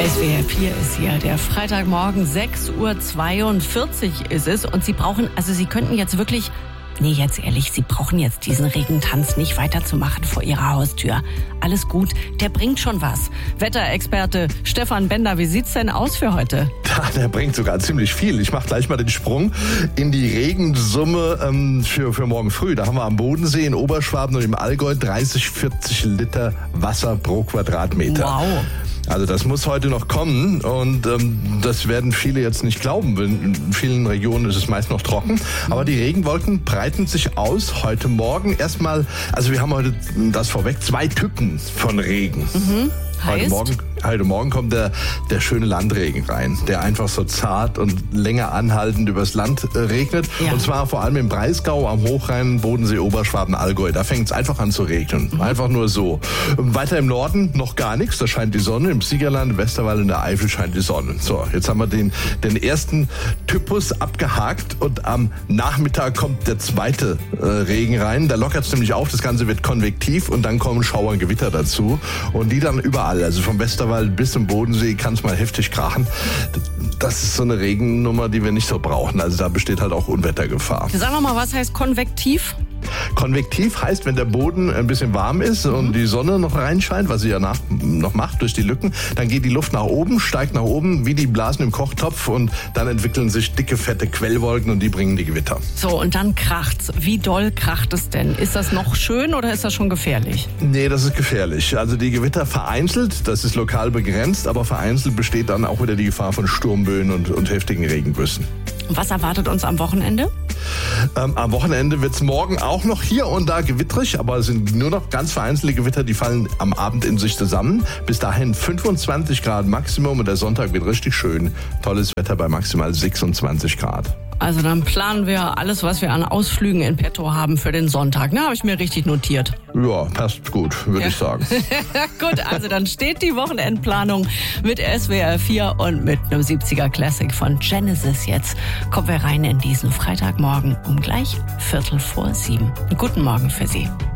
SWR 4 ist hier, der Freitagmorgen, 6.42 Uhr ist es. Und Sie brauchen, Sie könnten jetzt wirklich, jetzt ehrlich, Sie brauchen jetzt diesen Regentanz nicht weiterzumachen vor Ihrer Haustür. Alles gut, der bringt schon was. Wetterexperte Stefan Bender, wie sieht's denn aus für heute? Der bringt sogar ziemlich viel. Ich mache gleich mal den Sprung in die Regensumme für morgen früh. Da haben wir am Bodensee, in Oberschwaben und im Allgäu 30-40 Liter Wasser pro Quadratmeter. Wow. Also das muss heute noch kommen und das werden viele jetzt nicht glauben. In vielen Regionen ist es meist noch trocken. Aber die Regenwolken breiten sich aus heute Morgen. Erstmal, wir haben heute, das vorweg, 2 Typen von Regen. Heute Morgen kommt der schöne Landregen rein, der einfach so zart und länger anhaltend übers Land regnet. Ja. Und zwar vor allem im Breisgau, am Hochrhein, Bodensee, Oberschwaben, Allgäu. Da fängt es einfach an zu regnen. Einfach nur so. Weiter im Norden noch gar nichts, da scheint die Sonne. Im Siegerland, im Westerwald und der Eifel scheint die Sonne. So, jetzt haben wir den ersten Typus abgehakt und am Nachmittag kommt der zweite Regen rein. Da lockert es nämlich auf, das Ganze wird konvektiv und dann kommen Schauer und Gewitter dazu. Und die dann überall, also vom Westerwald bis zum Bodensee kann es mal heftig krachen. Das ist so eine Regennummer, die wir nicht so brauchen. Also da besteht halt auch Unwettergefahr. Sag noch mal, was heißt konvektiv? Konvektiv heißt, wenn der Boden ein bisschen warm ist und die Sonne noch reinscheint, was sie ja noch macht durch die Lücken, dann geht die Luft nach oben, steigt nach oben wie die Blasen im Kochtopf und dann entwickeln sich dicke, fette Quellwolken und die bringen die Gewitter. So, und dann kracht's. Wie doll kracht es denn? Ist das noch schön oder ist das schon gefährlich? Nee, das ist gefährlich. Also die Gewitter vereinzelt, das ist lokal begrenzt, aber vereinzelt besteht dann auch wieder die Gefahr von Sturmböen und heftigen Regenbüssen. Was erwartet uns am Wochenende? Am Wochenende wird es morgen auch noch hier und da gewitterig, aber es sind nur noch ganz vereinzelte Gewitter, die fallen am Abend in sich zusammen. Bis dahin 25 Grad Maximum und der Sonntag wird richtig schön. Tolles Wetter bei maximal 26 Grad. Also dann planen wir alles, was wir an Ausflügen in petto haben für den Sonntag. Na, habe ich mir richtig notiert. Ja, passt gut, würde ich sagen. Gut, also dann steht die Wochenendplanung mit SWR 4 und mit einem 70er Classic von Genesis jetzt. Kommen wir rein in diesen Freitagmorgen um gleich 6:45. Guten Morgen für Sie.